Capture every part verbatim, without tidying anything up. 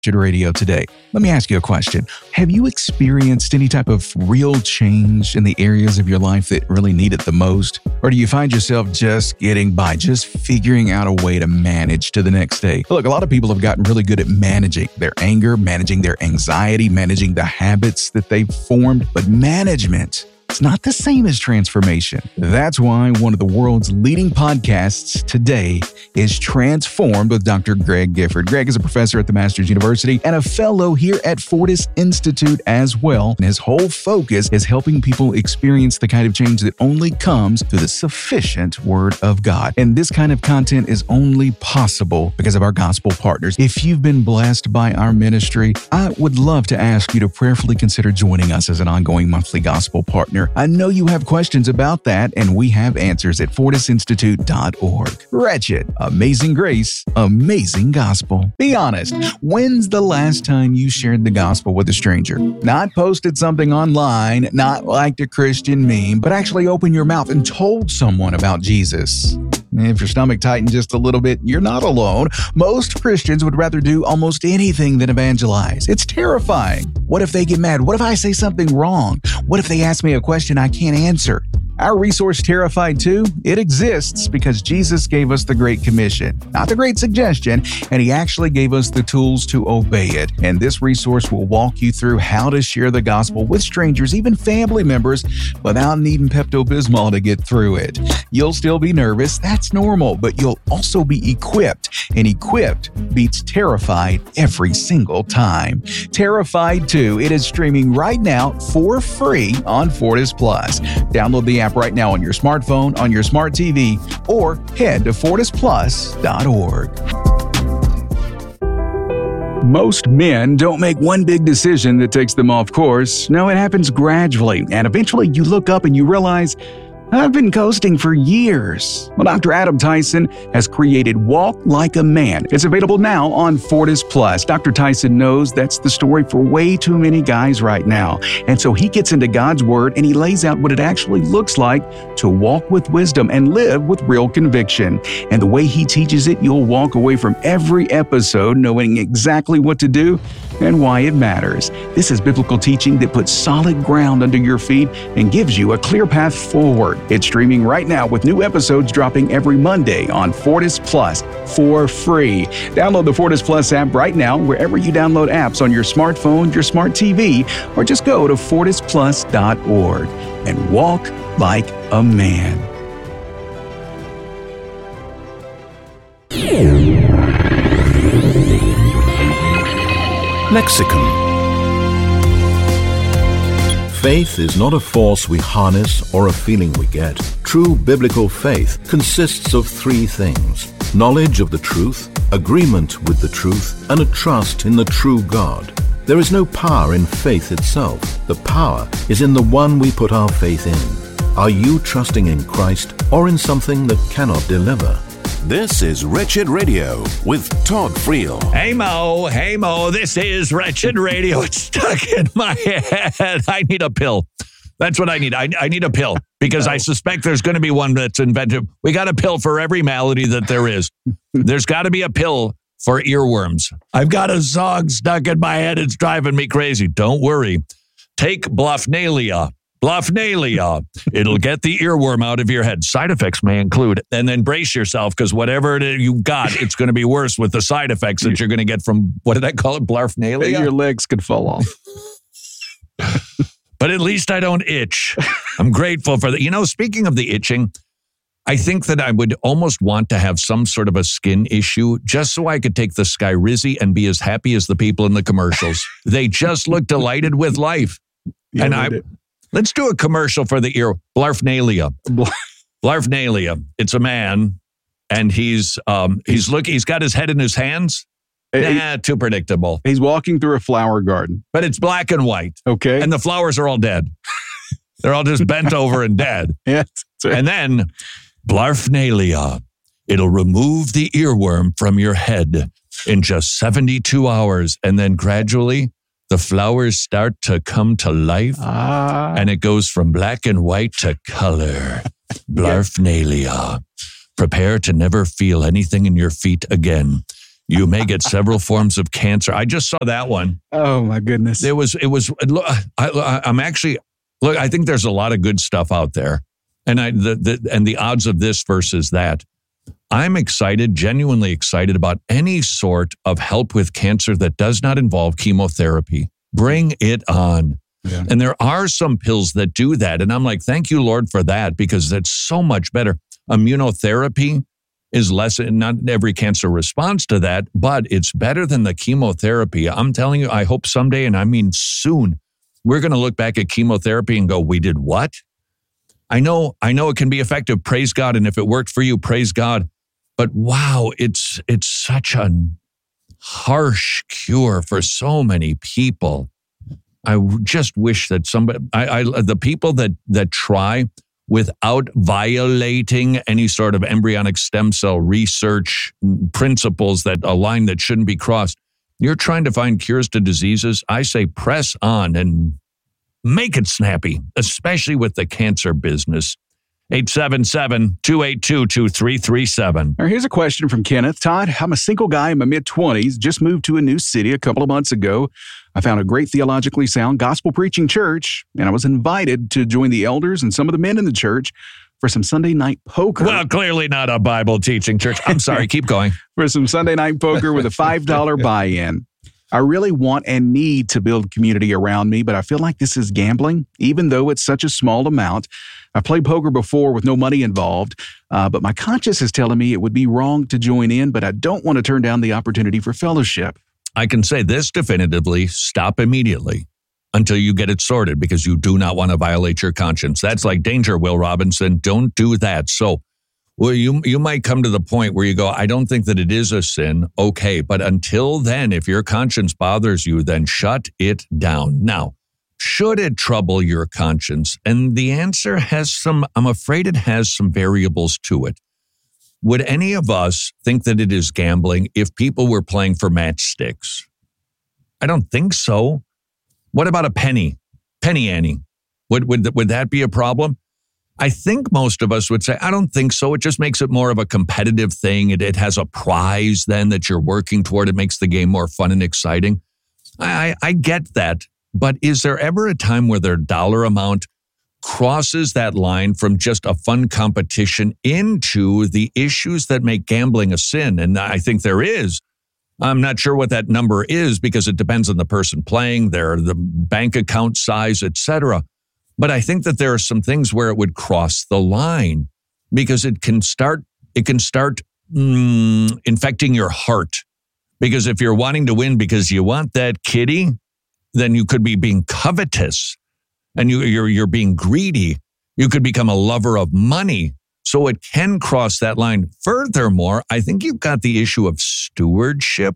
Radio today. Let me ask you a question. Have you experienced any type of real change in the areas of your life that really need it the most? Or do you find yourself just getting by, just figuring out a way to manage to the next day? Look, a lot of people have gotten really good at managing their anger, managing their anxiety, managing the habits that they've formed, but management, it's not the same as transformation. That's why one of the world's leading podcasts today is Transformed with Doctor Greg Gifford. Greg is a professor at the Masters University and a fellow here at Fortis Institute as well. And his whole focus is helping people experience the kind of change that only comes through the sufficient Word of God. And this kind of content is only possible because of our gospel partners. If you've been blessed by our ministry, I would love to ask you to prayerfully consider joining us as an ongoing monthly gospel partner. I know you have questions about that, and we have answers at fortis institute dot org. Wretched, Amazing Grace, Amazing Gospel. Be honest, when's the last time you shared the gospel with a stranger? Not posted something online, not liked a Christian meme, but actually opened your mouth and told someone about Jesus. If your stomach tightened just a little bit, you're not alone. Most Christians would rather do almost anything than evangelize. It's terrifying. What if they get mad? What if I say something wrong? What if they ask me a question I can't answer? Our resource, Terrified two, it exists because Jesus gave us the Great Commission, not the Great Suggestion, and He actually gave us the tools to obey it. And this resource will walk you through how to share the gospel with strangers, even family members, without needing Pepto-Bismol to get through it. You'll still be nervous, that's normal, but you'll also be equipped, and equipped beats terrified every single time. Terrified two, it is streaming right now for free on Fortis Plus. Download the app right now on your smartphone, on your smart T V, or head to fortis plus dot org. Most men don't make one big decision that takes them off course. No, it happens gradually, and eventually you look up and you realize, I've been coasting for years. Well, Doctor Adam Tyson has created Walk Like a Man. It's available now on Fortis Plus. Doctor Tyson knows that's the story for way too many guys right now. And so he gets into God's Word and he lays out what it actually looks like to walk with wisdom and live with real conviction. And the way he teaches it, you'll walk away from every episode knowing exactly what to do and why it matters. This is biblical teaching that puts solid ground under your feet and gives you a clear path forward. It's streaming right now with new episodes dropping every Monday on Fortis Plus for free. Download the Fortis Plus app right now wherever you download apps on your smartphone, your smart T V, or just go to fortis plus dot org and walk like a man. Lexicon. Faith is not a force we harness or a feeling we get. True biblical faith consists of three things: knowledge of the truth, agreement with the truth, and a trust in the true God. There is no power in faith itself. The power is in the one we put our faith in. Are you trusting in Christ or in something that cannot deliver? This is Wretched Radio with Todd Friel. Hey Mo, hey Mo, this is Wretched Radio. It's stuck in my head. I need a pill. That's what I need. I, I need a pill because I suspect there's going to be one that's invented. We got a pill for every malady that there is. There's got to be a pill for earworms. I've got a zog stuck in my head. It's driving me crazy. Don't worry. Take Bluffnalia. Bluffnalia. It'll get the earworm out of your head. Side effects may include, and then brace yourself because whatever it is you got, it's going to be worse with the side effects that you're going to get from, what did I call it? Bluffnalia? Your legs could fall off. But at least I don't itch. I'm grateful for that. You know, speaking of the itching, I think that I would almost want to have some sort of a skin issue just so I could take the Skyrizi and be as happy as the people in the commercials. They just look delighted with life. Yeah, and I... Did. Let's do a commercial for the ear. Bluffnalia. Bluffnalia. It's a man, and he's um he's look he's got his head in his hands. He, nah, too predictable. He's walking through a flower garden, but it's black and white. Okay, and the flowers are all dead. They're all just bent over and dead. Yes, right. And then Bluffnalia. It'll remove the earworm from your head in just seventy-two hours, and then gradually the flowers start to come to life, ah. and it goes from black and white to color. Bluffnalia. Prepare to never feel anything in your feet again. You may get several forms of cancer. I just saw that one. Oh my goodness. It was, it was, look, I, I, I'm actually, look, I think there's a lot of good stuff out there. And I, the, the, and the odds of this versus that. I'm excited, genuinely excited about any sort of help with cancer that does not involve chemotherapy. Bring it on. Yeah. And there are some pills that do that. And I'm like, thank you, Lord, for that, because that's so much better. Immunotherapy is less, not every cancer responds to that, but it's better than the chemotherapy. I'm telling you, I hope someday, and I mean soon, we're going to look back at chemotherapy and go, we did what? I know, I know it can be effective. Praise God. And if it worked for you, praise God. But wow, it's it's such a harsh cure for so many people. I just wish that somebody, I, I the people that that try without violating any sort of embryonic stem cell research principles, that a line that shouldn't be crossed. You're trying to find cures to diseases. I say press on and make it snappy, especially with the cancer business. eight seven seven, two eight two, two three three seven. All right, here's a question from Kenneth. Todd, I'm a single guy in my mid-twenties, just moved to a new city a couple of months ago. I found a great theologically sound gospel-preaching church, and I was invited to join the elders and some of the men in the church for some Sunday night poker. Well, clearly not a Bible-teaching church. I'm sorry, keep going. For some Sunday night poker with a five dollars buy-in. I really want and need to build community around me, but I feel like this is gambling, even though it's such a small amount. I've played poker before with no money involved, uh, but my conscience is telling me it would be wrong to join in, but I don't want to turn down the opportunity for fellowship. I can say this definitively: stop immediately until you get it sorted, because you do not want to violate your conscience. That's like danger, Will Robinson. Don't do that. So, well, you you might come to the point where you go, I don't think that it is a sin. Okay, but until then, if your conscience bothers you, then shut it down. Now, should it trouble your conscience? And the answer has some, I'm afraid it has some variables to it. Would any of us think that it is gambling if people were playing for matchsticks? I don't think so. What about a penny? Penny Annie. Would, would, would that be a problem? I think most of us would say, I don't think so. It just makes it more of a competitive thing. It, it has a prize then that you're working toward. It makes the game more fun and exciting. I, I, I get that. But is there ever a time where their dollar amount crosses that line from just a fun competition into the issues that make gambling a sin? And I think there is. I'm not sure what that number is, because it depends on the person playing, their the bank account size, et cetera. But I think that there are some things where it would cross the line, because it can start it can start mm, infecting your heart. Because if you're wanting to win because you want that kitty, then you could be being covetous, and you, you're you're being greedy. You could become a lover of money. So it can cross that line. Furthermore, I think you've got the issue of stewardship.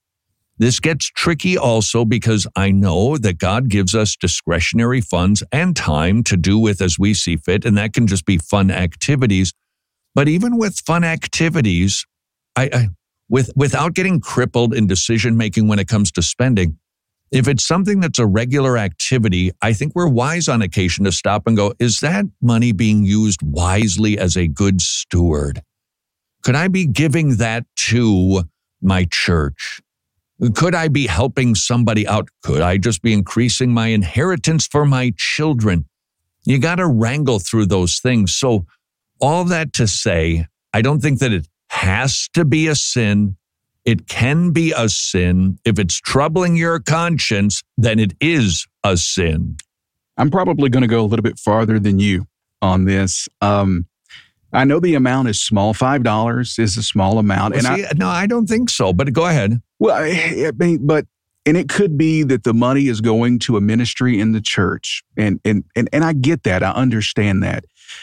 This gets tricky also, because I know that God gives us discretionary funds and time to do with as we see fit, and that can just be fun activities. But even with fun activities, I, I with without getting crippled in decision making when it comes to spending, if it's something that's a regular activity, I think we're wise on occasion to stop and go, is that money being used wisely as a good steward? Could I be giving that to my church? Could I be helping somebody out? Could I just be increasing my inheritance for my children? You got to wrangle through those things. So all that to say, I don't think that it has to be a sin. It can be a sin. If it's troubling your conscience, then it is a sin. I'm probably going to go a little bit farther than you on this. Um, I know the amount is small. five dollars is a small amount. Well, and see, I, no, I don't think so, but go ahead. Well, I, I mean, but, and it could be that the money is going to a ministry in the church. And, and, and, and I get that. I understand that.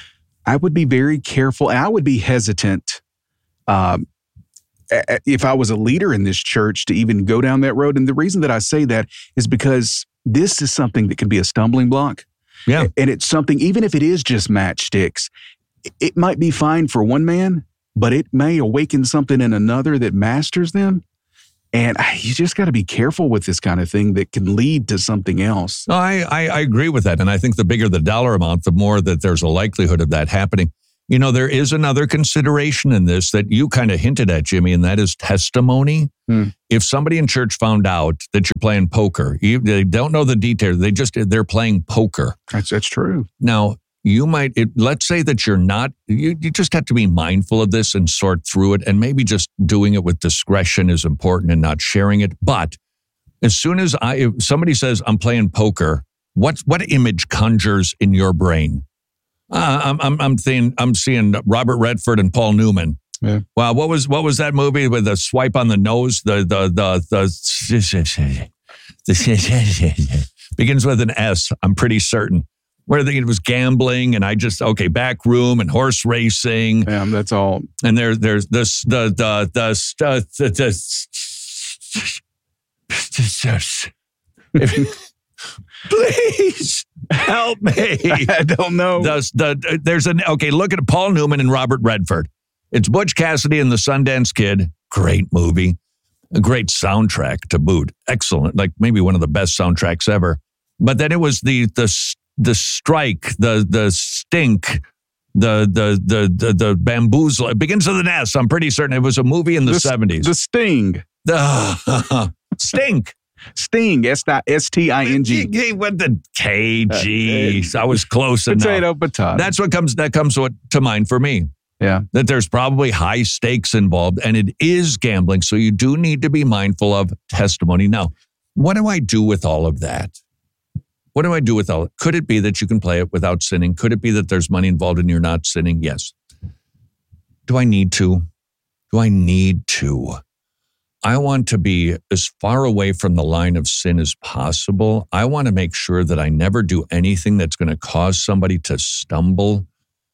I would be very careful. And I would be hesitant, um, if I was a leader in this church, to even go down that road. And the reason that I say that is because this is something that could be a stumbling block. Yeah. And it's something, even if it is just matchsticks, it might be fine for one man, but it may awaken something in another that masters them. And you just got to be careful with this kind of thing that can lead to something else. No, I, I, I agree with that. And I think the bigger the dollar amount, the more that there's a likelihood of that happening. You know, there is another consideration in this that you kind of hinted at, Jimmy, and that is testimony. Hmm. If somebody in church found out that you're playing poker, you, they don't know the details. They just, they're playing poker. That's, that's true. Now, you might, it, let's say that you're not, you, you just have to be mindful of this and sort through it. And maybe just doing it with discretion is important and not sharing it. But as soon as I, if somebody says, I'm playing poker, what, what image conjures in your brain? Uh, I'm, I'm, I'm seeing, I'm seeing Robert Redford and Paul Newman. Yeah. Wow. What was, what was that movie with the swipe on the nose? The, the, the, the, the begins with an S. I'm pretty certain. Where the, it was gambling, and I just okay, back room and horse racing. Yeah, that's all. And there, there's this the the the the. the Please help me. I don't know. The, the, there's an okay. Look at Paul Newman and Robert Redford. It's Butch Cassidy and the Sundance Kid. Great movie, a great soundtrack to boot. Excellent, like maybe one of the best soundtracks ever. But then it was the the the strike, the the stink, the the the the, the bamboozle. It begins with an S. I'm pretty certain it was a movie in the seventies. The Sting. The stink. Sting, S T I N G. He went the K G. I was close enough. Potato, potato. That's what comes, that comes to mind for me. Yeah. That there's probably high stakes involved, and it is gambling. So you do need to be mindful of testimony. Now, what do I do with all of that? What do I do with all it? Could it be that you can play it without sinning? Could it be that there's money involved and you're not sinning? Yes. Do I need to? Do I need to? I want to be as far away from the line of sin as possible. I want to make sure that I never do anything that's going to cause somebody to stumble.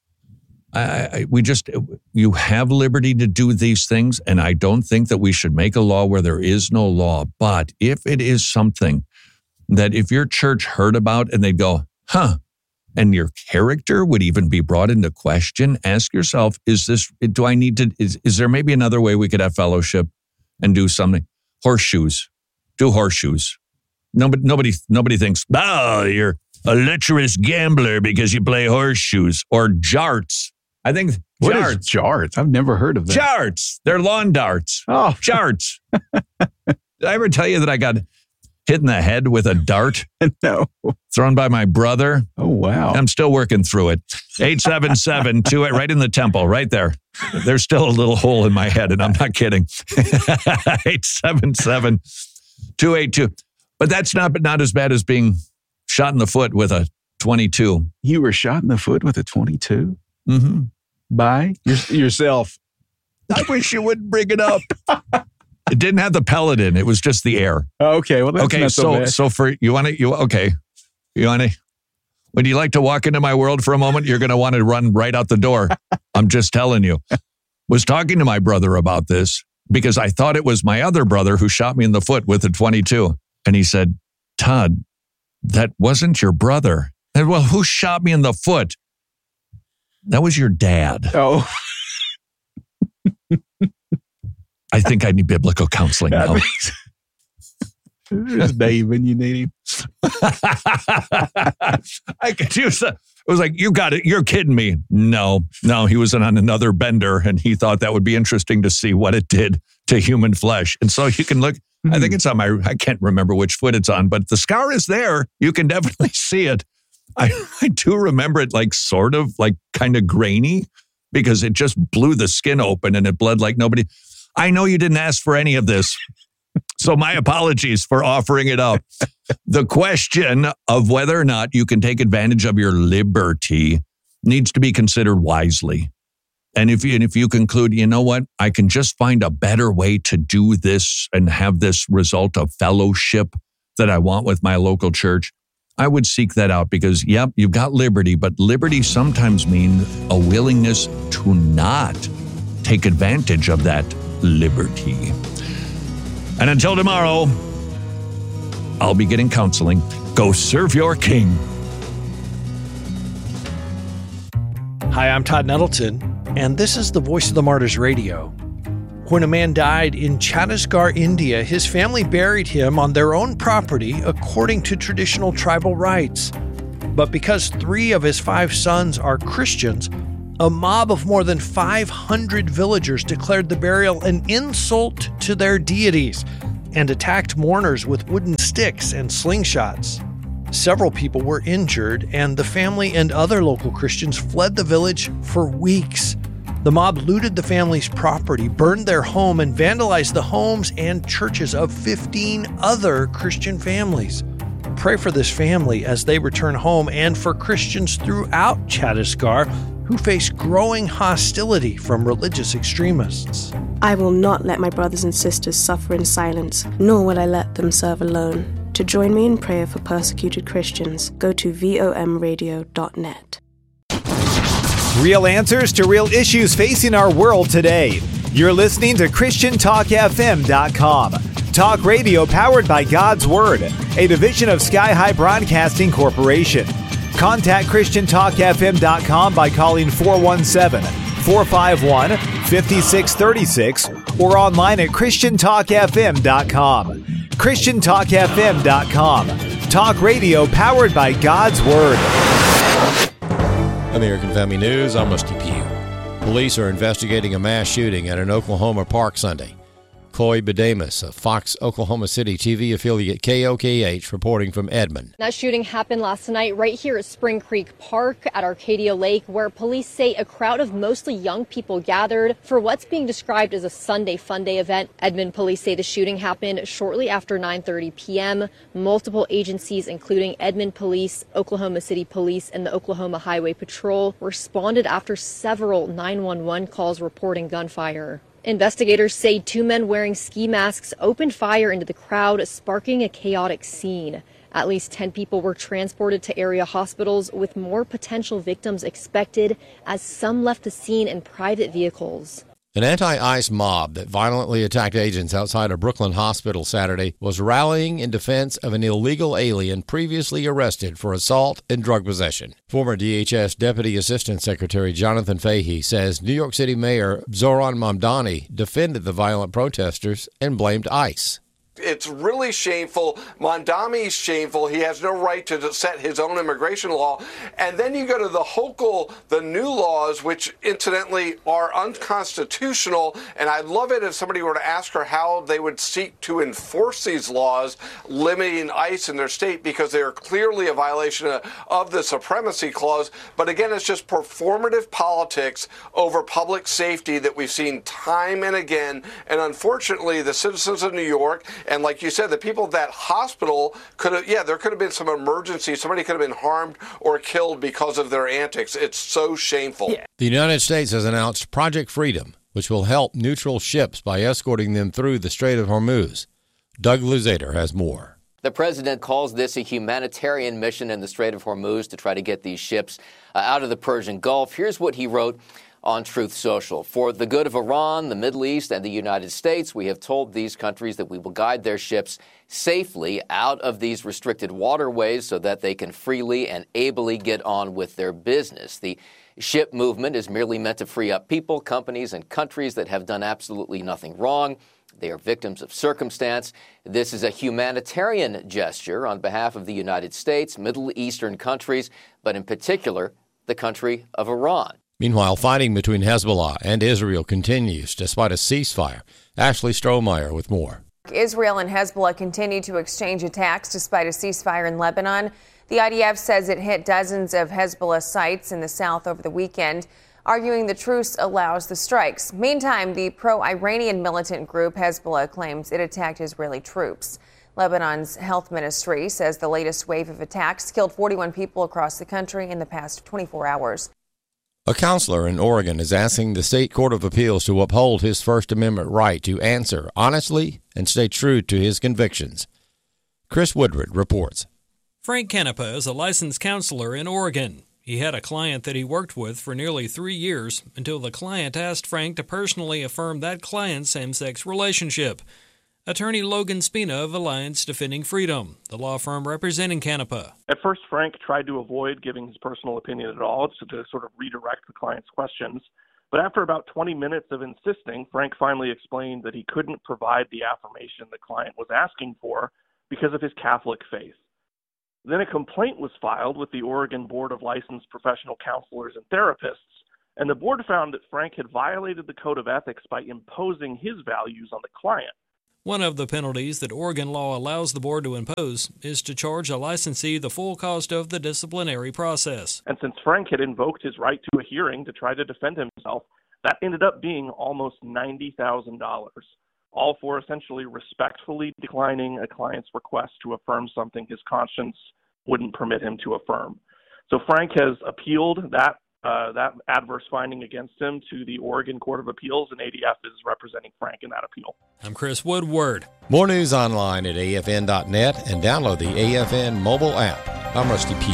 I, I, we just, you have liberty to do these things, and I don't think that we should make a law where there is no law. But if it is something that if your church heard about and they'd go, huh, and your character would even be brought into question, ask yourself, is this, do I need to, is, is there maybe another way we could have fellowship and do something? Horseshoes. Do horseshoes. Nobody, nobody, nobody thinks, oh, you're a lecherous gambler because you play horseshoes. Or jarts. I think what jarts. is jarts? I've never heard of that. Jarts. They're lawn darts. Oh, jarts. Did I ever tell you that I got hit in the head with a dart? No. Thrown by my brother. Oh, wow. I'm still working through it. eight seven seven, two eight, right in the temple, right there. There's still a little hole in my head, and I'm not kidding. eight seven seven, two eight two. But that's not, not as bad as being shot in the foot with a twenty-two. You were shot in the foot with a twenty-two? Mm-hmm. By your, yourself. I wish you wouldn't bring it up. It didn't have the pellet in. It was just the air. Okay, well, that's okay, not so, so bad. so for you want to you okay, you want to. Would you like to walk into my world for a moment? You're going to want to run right out the door. I'm just telling you. Was talking to my brother about this because I thought it was my other brother who shot me in the foot with a twenty-two, and he said, "Todd, that wasn't your brother." And well, who shot me in the foot? That was your dad. Oh. I think I need biblical counseling now. There's Dave and you need him. I could use that. It was like, you got it. You're kidding me. No, no, he was on another bender and he thought that would be interesting to see what it did to human flesh. And so you can look, I think it's on my, I can't remember which foot it's on, but the scar is there. You can definitely see it. I, I do remember it like sort of like kind of grainy because it just blew the skin open and it bled like nobody. I know you didn't ask for any of this. So my apologies for offering it up. The question of whether or not you can take advantage of your liberty needs to be considered wisely. And if you, and if you conclude, you know what, I can just find a better way to do this and have this result of fellowship that I want with my local church, I would seek that out because, yep, you've got liberty, but liberty sometimes means a willingness to not take advantage of that liberty. And until tomorrow, I'll be getting counseling. Go serve your king. Hi, I'm Todd Nettleton, and this is the Voice of the Martyrs Radio. When a man died in Chhattisgarh, India, his family buried him on their own property according to traditional tribal rites. But because three of his five sons are Christians, A mob of more than five hundred villagers declared the burial an insult to their deities and attacked mourners with wooden sticks and slingshots. Several people were injured, and the family and other local Christians fled the village for weeks. The mob looted the family's property, burned their home, and vandalized the homes and churches of fifteen other Christian families. Pray for this family as they return home and for Christians throughout Chhattisgarh who face growing hostility from religious extremists. I will not let my brothers and sisters suffer in silence, nor will I let them serve alone. To join me in prayer for persecuted Christians, go to V O M radio dot net. Real answers to real issues facing our world today. You're listening to Christian Talk F M dot com. Talk radio powered by God's Word, a division of Sky High Broadcasting Corporation. Contact Christian Talk F M dot com by calling four one seven, four five one, five six three six or online at Christian Talk F M dot com. Christian Talk F M dot com. Talk radio powered by God's Word. American Family News, I'm Rusty Pugh. Police are investigating a mass shooting at an Oklahoma park Sunday. Chloe Bedamus of Fox Oklahoma City T V affiliate K O K H reporting from Edmond. That shooting happened last night right here at Spring Creek Park at Arcadia Lake, where police say a crowd of mostly young people gathered for what's being described as a Sunday Fun Day event. Edmond police say the shooting happened shortly after nine thirty p.m. Multiple agencies, including Edmond Police, Oklahoma City Police, and the Oklahoma Highway Patrol, responded after several nine one one calls reporting gunfire. Investigators say two men wearing ski masks opened fire into the crowd, sparking a chaotic scene. At least ten people were transported to area hospitals, with more potential victims expected as some left the scene in private vehicles. An anti-ICE mob that violently attacked agents outside a Brooklyn hospital Saturday was rallying in defense of an illegal alien previously arrested for assault and drug possession. Former D H S Deputy Assistant Secretary Jonathan Fahey says New York City Mayor Zohran Mamdani defended the violent protesters and blamed ICE. It's really shameful. Mamdani's shameful. He has no right to set his own immigration law. And then you go to the Hochul, the new laws, which incidentally are unconstitutional. And I'd love it if somebody were to ask her how they would seek to enforce these laws limiting ICE in their state, because they are clearly a violation of, of the Supremacy Clause. But again, it's just performative politics over public safety that we've seen time and again. And unfortunately, the citizens of New York, and like you said, the people at that hospital could have, yeah, there could have been some emergency. Somebody could have been harmed or killed because of their antics. It's so shameful. Yeah. The United States has announced Project Freedom, which will help neutral ships by escorting them through the Strait of Hormuz. Doug Luzader has more. The president calls this a humanitarian mission in the Strait of Hormuz to try to get these ships uh, out of the Persian Gulf. Here's what he wrote on Truth Social. For the good of Iran, the Middle East, and the United States, we have told these countries that we will guide their ships safely out of these restricted waterways so that they can freely and ably get on with their business. The ship movement is merely meant to free up people, companies, and countries that have done absolutely nothing wrong. They are victims of circumstance. This is a humanitarian gesture on behalf of the United States, Middle Eastern countries, but in particular, the country of Iran. Meanwhile, fighting between Hezbollah and Israel continues despite a ceasefire. Ashley Strohmeyer with more. Israel and Hezbollah continue to exchange attacks despite a ceasefire in Lebanon. The I D F says it hit dozens of Hezbollah sites in the south over the weekend, arguing the truce allows the strikes. Meantime, the pro-Iranian militant group Hezbollah claims it attacked Israeli troops. Lebanon's health ministry says the latest wave of attacks killed forty-one people across the country in the past twenty-four hours. A counselor in Oregon is asking the state court of appeals to uphold his First Amendment right to answer honestly and stay true to his convictions. Chris Woodward reports. Frank Canepa is a licensed counselor in Oregon. He had a client that he worked with for nearly three years until the client asked Frank to personally affirm that client's same-sex relationship. Attorney Logan Spina of Alliance Defending Freedom, the law firm representing Canepa. At first, Frank tried to avoid giving his personal opinion at all, so to sort of redirect the client's questions. But after about twenty minutes of insisting, Frank finally explained that he couldn't provide the affirmation the client was asking for because of his Catholic faith. Then a complaint was filed with the Oregon Board of Licensed Professional Counselors and Therapists, And the board found that Frank had violated the code of ethics by imposing his values on the client. One of the penalties that Oregon law allows the board to impose is to charge a licensee the full cost of the disciplinary process. And since Frank had invoked his right to a hearing to try to defend himself, that ended up being almost ninety thousand dollars, all for essentially respectfully declining a client's request to affirm something his conscience wouldn't permit him to affirm. So Frank has appealed that uh, that adverse finding against him to the Oregon Court of Appeals, and A D F is representing Frank in that appeal. I'm Chris Woodward. More news online at A F N dot net and download the A F N mobile app. I'm Rusty Pugh.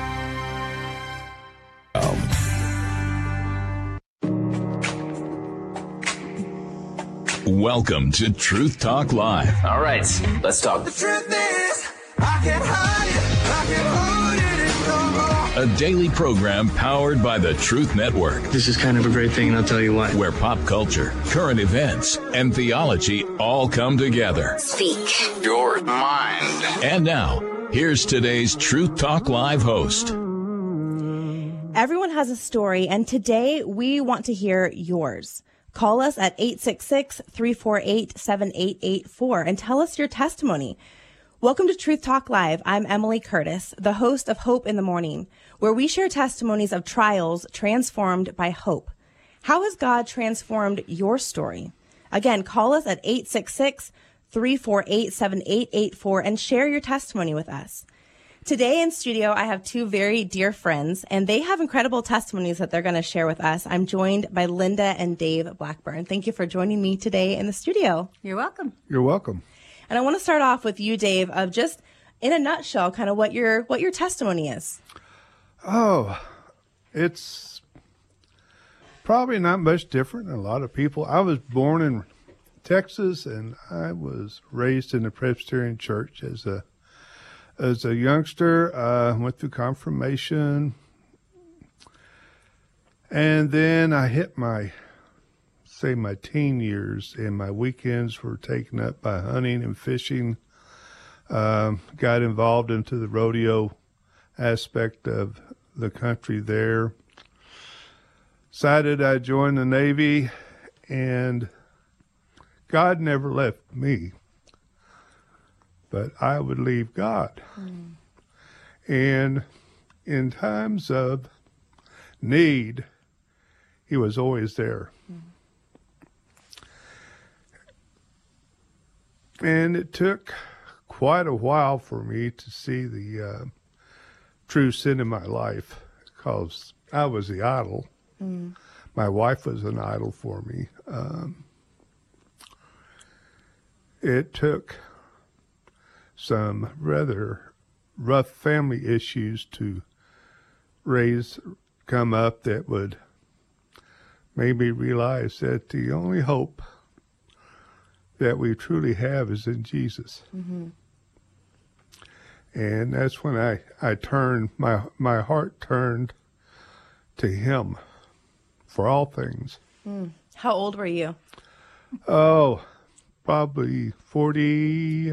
Welcome to Truth Talk Live. All right, let's talk. The truth is, I can't hide it, I can't hold it no more. A daily program powered by the Truth Network. This is kind of a great thing, and I'll tell you why. Where pop culture, current events, and theology all come together. Speak your mind. And now, here's today's Truth Talk Live host. Everyone has a story, and today we want to hear yours. Call us at eight six six, three four eight, seven eight eight four and tell us your testimony. Welcome to Truth Talk Live. I'm Emily Curtis, the host of Hope in the Morning, where we share testimonies of trials transformed by hope. How has God transformed your story? Again, call us at eight six six, three four eight, seven eight eight four and share your testimony with us. Today in studio, I have two very dear friends, and they have incredible testimonies that they're going to share with us. I'm joined by Linda and Dave Blackburn. Thank you for joining me today in the studio. You're welcome. You're welcome. And I want to start off with you, Dave, of just in a nutshell, kind of what your what your testimony is. Oh, it's probably not much different than a lot of people. I was born in Texas, and I was raised in the Presbyterian Church as a As a youngster. Uh, went through confirmation, and then I hit my, say, my teen years, and my weekends were taken up by hunting and fishing. Um, got involved into the rodeo aspect of the country there. Decided I'd join the Navy, and God never left me. But I would leave God. Mm. And in times of need, he was always there. Mm. And it took quite a while for me to see the uh, true sin in my life, because I was the idol. Mm. My wife was an idol for me. Um, it took some rather rough family issues to raise, come up that would make me realize that the only hope that we truly have is in Jesus. Mm-hmm. And that's when I, I turned, my, my heart turned to him for all things. Mm. How old were you? Oh, probably forty.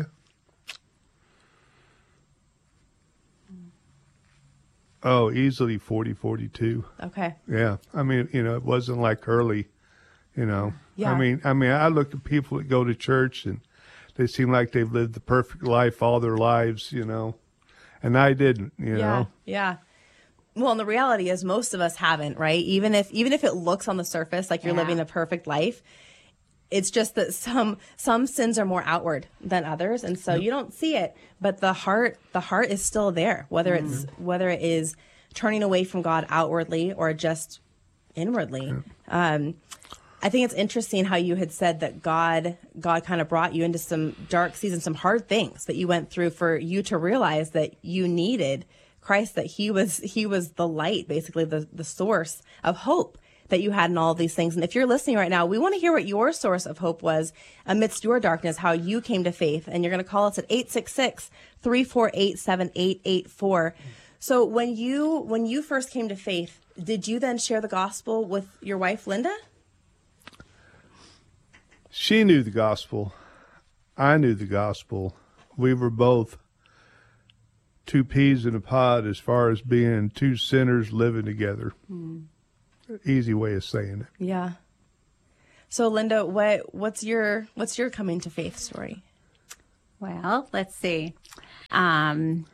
Oh, easily forty, forty-two. Okay. Yeah. I mean, you know, it wasn't like early, you know. Yeah. I mean, I mean, I look at people that go to church and they seem like they've lived the perfect life all their lives, you know, and I didn't, you yeah. know. Yeah. Well, and the reality is most of us haven't, right? Even if even if it looks on the surface like you're yeah. living a perfect life, it's just that some some sins are more outward than others, and so yep. you don't see it. But the heart, the heart is still there, whether mm-hmm. it's whether it is turning away from God outwardly or just inwardly. Yep. Um, I think it's interesting how you had said that God God kind of brought you into some dark seasons, some hard things that you went through for you to realize that you needed Christ, that he was he was the light, basically the the source of hope that you had in all of these things. And if you're listening right now, we want to hear what your source of hope was amidst your darkness, how you came to faith. And you're going to call us at eight six six, three four eight, seven eight eight four. So when you when you first came to faith, did you then share the gospel with your wife, Linda? She knew the gospel. I knew the gospel. We were both two peas in a pod as far as being two sinners living together. Mm. easy way of saying it. Yeah. So, Linda, what what's your what's your coming to faith story? Well, let's see. Um,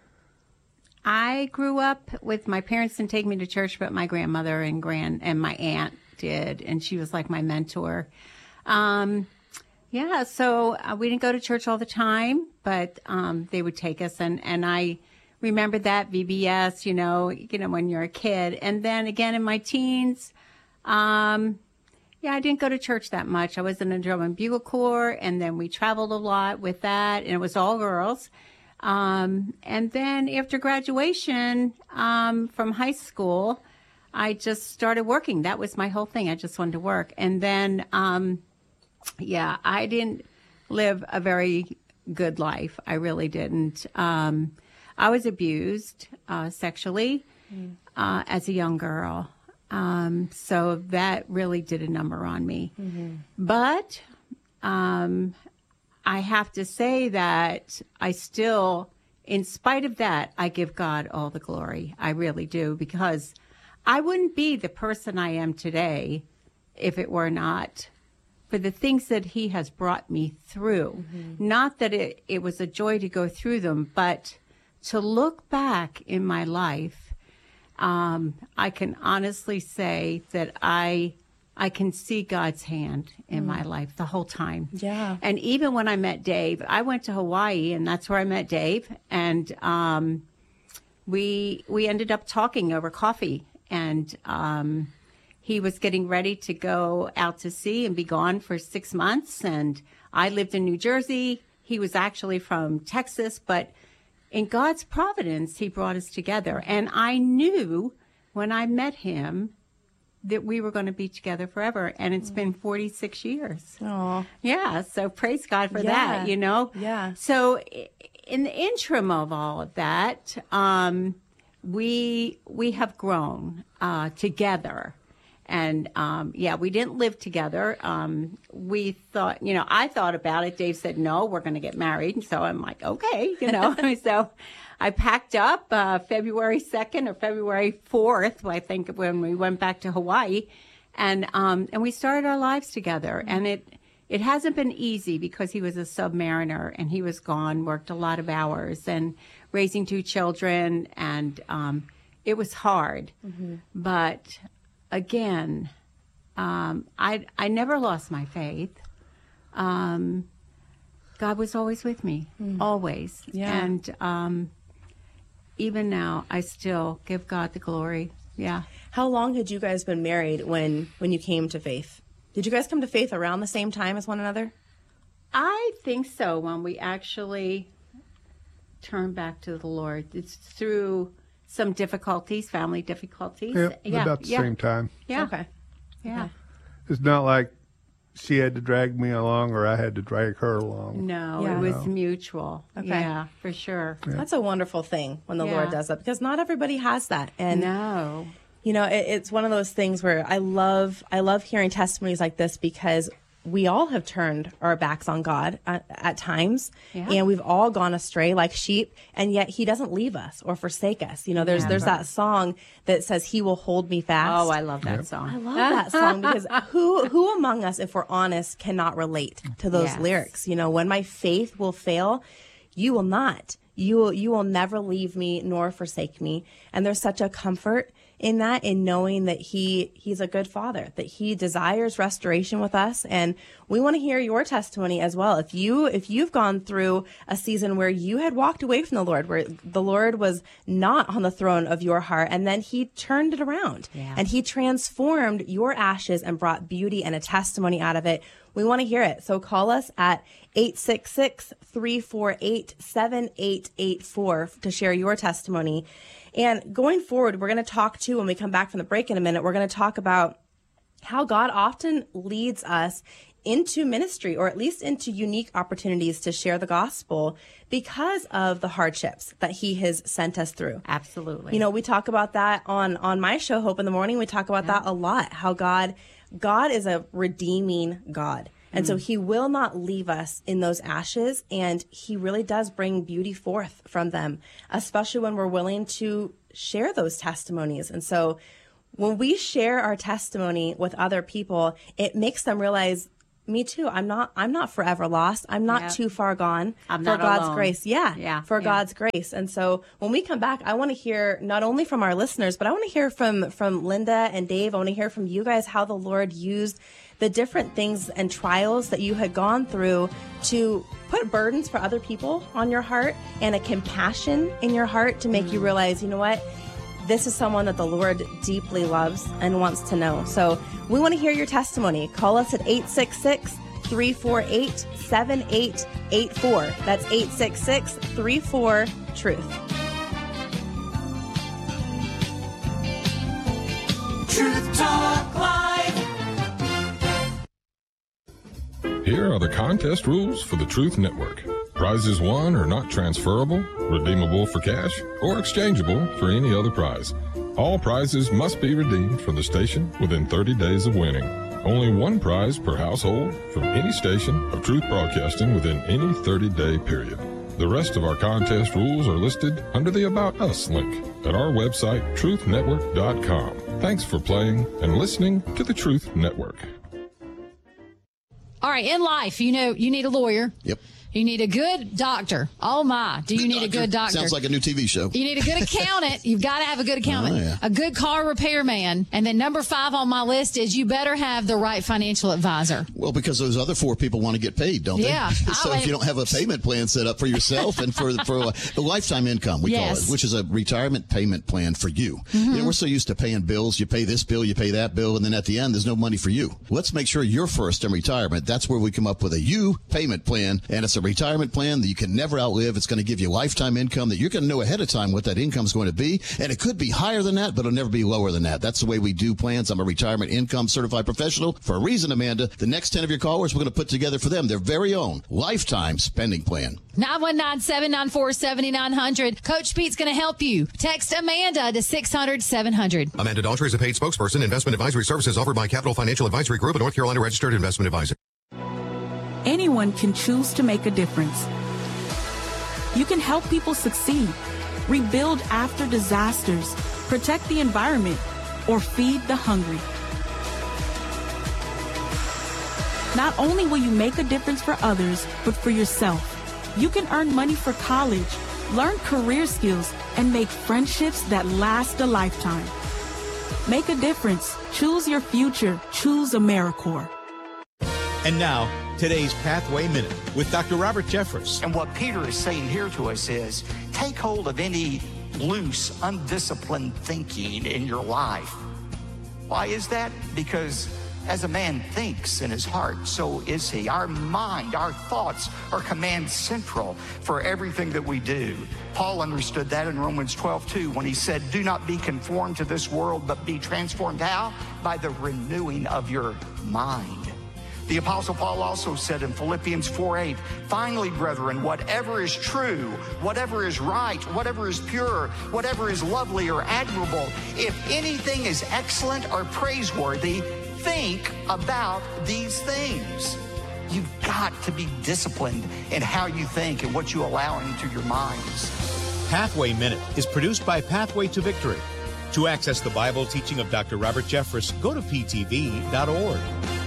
I grew up with my parents didn't take me to church, but my grandmother and grand and my aunt did, and she was like my mentor. Um, yeah, so uh, we didn't go to church all the time, but um, they would take us, and and I remember that V B S, you know, you know when you're a kid, and then again in my teens. Um, Yeah, I didn't go to church that much. I was in a drum and bugle corps, and then we traveled a lot with that, and it was all girls. Um, and then after graduation um, from high school, I just started working. That was my whole thing. I just wanted to work. And then, um, yeah, I didn't live a very good life. I really didn't. Um, I was abused uh, sexually mm. uh, as a young girl. Um, so that really did a number on me. Mm-hmm. But um, I have to say that I still, in spite of that, I give God all the glory. I really do, because I wouldn't be the person I am today if it were not for the things that he has brought me through. Mm-hmm. Not that it, it was a joy to go through them, but to look back in my life, Um, I can honestly say that I I can see God's hand in mm. my life the whole time. Yeah. And even when I met Dave, I went to Hawaii, and that's where I met Dave. And um, we we ended up talking over coffee. And um, he was getting ready to go out to sea and be gone for six months. And I lived in New Jersey. He was actually from Texas, but in God's providence, he brought us together. And I knew when I met him that we were going to be together forever. And it's been forty-six years. Oh, yeah. So praise God for yeah. that, you know? Yeah. So in the interim of all of that, um, we, we have grown uh, together. And, um, yeah, we didn't live together. Um, we thought, you know, I thought about it. Dave said, no, we're going to get married. And so I'm like, okay, you know. So I packed up uh, February second or February fourth, I think, when we went back to Hawaii. And um, and we started our lives together. And it, it hasn't been easy because he was a submariner and he was gone, worked a lot of hours and raising two children. And um, it was hard. Mm-hmm. But again, um, I I never lost my faith. Um, God was always with me, mm. always. Yeah. And um, even now, I still give God the glory. Yeah. How long had you guys been married when when you came to faith? Did you guys come to faith around the same time as one another? I think so. When we actually turned back to the Lord, it's through some difficulties, family difficulties. Yep, yeah, about the yeah. same time. Yeah. Okay. Yeah. Okay. It's not like she had to drag me along or I had to drag her along. No, Yeah. it was No. mutual. Okay. Yeah, for sure. That's a wonderful thing when the Yeah. Lord does that, because not everybody has that. And No. you know, it, it's one of those things where I love I love hearing testimonies like this, because we all have turned our backs on God at, at times, Yeah. and we've all gone astray like sheep, and yet he doesn't leave us or forsake us. You know, there's there's Never. that song that says he will hold me fast. Oh, I love that song. I love that song, because who who among us, if we're honest, cannot relate to those Yes. lyrics? You know, when my faith will fail, you will not. You will you will never leave me nor forsake me. And there's such a comfort in that, in knowing that he he's a good father, that he desires restoration with us. And we want to hear your testimony as well. If you if you've gone through a season where you had walked away from the Lord, where the Lord was not on the throne of your heart, and then he turned it around, Yeah. and he transformed your ashes and brought beauty and a testimony out of it, we want to hear it. So call us at eight six six, three four eight, seven eight eight four to share your testimony. And going forward, we're going to talk to, when we come back from the break in a minute, we're going to talk about how God often leads us into ministry, or at least into unique opportunities to share the gospel because of the hardships that he has sent us through. Absolutely. You know, we talk about that on, on my show, Hope in the Morning. We talk about that a lot, how God, God is a redeeming God. And so he will not leave us in those ashes, and he really does bring beauty forth from them, especially when we're willing to share those testimonies. And so when we share our testimony with other people, it makes them realize, me too. I'm not, I'm not forever lost. I'm not Yep. too far gone I'm for not God's alone. grace. Yeah. Yeah, For yeah. God's grace. And so when we come back, I want to hear not only from our listeners, but I want to hear from, from Linda and Dave. I want to hear from you guys how the Lord used the different things and trials that you had gone through to put burdens for other people on your heart and a compassion in your heart to make Mm. you realize, you know what? This is someone that the Lord deeply loves and wants to know. So we want to hear your testimony. Call us at eight six six, three four eight, seven eight eight four. That's eight six six, three four, truth. Truth Talk Live. Here are the contest rules for the Truth Network. Prizes won are not transferable, redeemable for cash, or exchangeable for any other prize. All prizes must be redeemed from the station within thirty days of winning. Only one prize per household from any station of Truth Broadcasting within any thirty-day period. The rest of our contest rules are listed under the About Us link at our website, truth network dot com. Thanks for playing and listening to the Truth Network. All right, in life, you know, you need a lawyer. Yep. You need a good doctor. Oh, my. Do you need a good doctor? Sounds like a new T V show. You need a good accountant. You've got to have a good accountant. Oh, yeah. A good car repairman. And then number five on my list is you better have the right financial advisor. Well, because those other four people want to get paid, don't Yeah. they? So I- if you don't have a payment plan set up for yourself and for for the lifetime income, we Yes. call it, which is a retirement payment plan for you. You know, we're so used to paying bills. You pay this bill, you pay that bill, and then at the end, there's no money for you. Let's make sure you're first in retirement. That's where we come up with a you payment plan, and it's a retirement plan that you can never outlive. It's going to give you lifetime income that you're going to know ahead of time what that income is going to be, and it could be higher than that, but it'll never be lower than that. That's the way we do plans. I'm a retirement income certified professional for a reason, Amanda. The next ten of your callers, we're going to put together for them their very own lifetime spending plan. nine one nine, seven nine four, seven nine zero zero. Coach Pete's going to help you. Text Amanda to six hundred, seven hundred. Amanda Daughtry is a paid spokesperson. Investment advisory services offered by Capital Financial Advisory Group, a North Carolina registered investment advisor. Anyone can choose to make a difference. You can help people succeed, rebuild after disasters, protect the environment, or feed the hungry. Not only will you make a difference for others, but for yourself. You can earn money for college, learn career skills, and make friendships that last a lifetime. Make a difference. Choose your future. Choose AmeriCorps. And now, today's Pathway Minute with Doctor Robert Jeffress. And what Peter is saying here to us is, take hold of any loose, undisciplined thinking in your life. Why is that? Because as a man thinks in his heart, so is he. Our mind, our thoughts are command central for everything that we do. Paul understood that in Romans twelve two when he said, do not be conformed to this world, but be transformed. How? By the renewing of your mind. The Apostle Paul also said in Philippians four eight, finally, brethren, whatever is true, whatever is right, whatever is pure, whatever is lovely or admirable, if anything is excellent or praiseworthy, think about these things. You've got to be disciplined in how you think and what you allow into your minds. Pathway Minute is produced by Pathway to Victory. To access the Bible teaching of Doctor Robert Jeffress, go to p t v dot org.